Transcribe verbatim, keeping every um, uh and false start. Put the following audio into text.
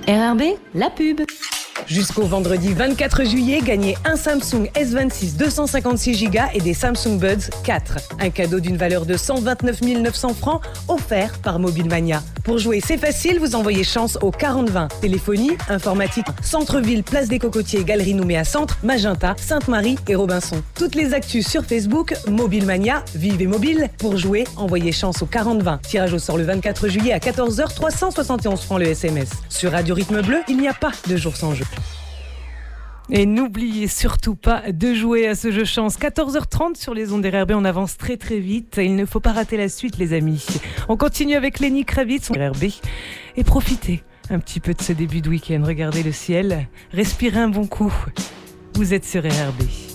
R R B, la pub. Jusqu'au vendredi vingt-quatre juillet, gagnez un Samsung S vingt-six deux cent cinquante-six giga et des Samsung Buds quatre. Un cadeau d'une valeur de cent vingt-neuf mille neuf cents francs offert par Mobilemania. Pour jouer, c'est facile, vous envoyez chance au quarante vingt. Téléphonie, informatique, centre-ville, place des Cocotiers, Galerie Nouméa Centre, Magenta, Sainte-Marie et Robinson. Toutes les actus sur Facebook, Mobilemania, vive et mobile. Pour jouer, envoyez chance au quarante vingt. Tirage au sort le vingt-quatre juillet à quatorze heures, trois cent soixante et onze francs le S M S. Sur Radio Rythme Bleu, il n'y a pas de jour sans jeu. Et n'oubliez surtout pas de jouer à ce jeu chance. quatorze heures trente sur les ondes R R B, on avance très très vite. Il ne faut pas rater la suite, les amis. On continue avec Lenny Kravitz, R R B. Et profitez un petit peu de ce début de week-end. Regardez le ciel, respirez un bon coup. Vous êtes sur R R B.